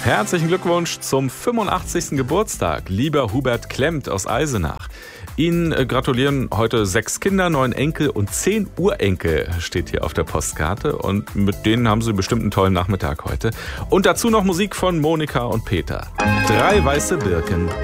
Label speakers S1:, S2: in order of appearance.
S1: Herzlichen Glückwunsch zum 85. Geburtstag, lieber Hubert Klemmt aus Eisenach. Ihnen gratulieren heute 6 Kinder, 9 Enkel und 10 Urenkel, steht hier auf der Postkarte. Und mit denen haben Sie bestimmt einen tollen Nachmittag heute. Und dazu noch Musik von Monika und Peter. 3 weiße Birken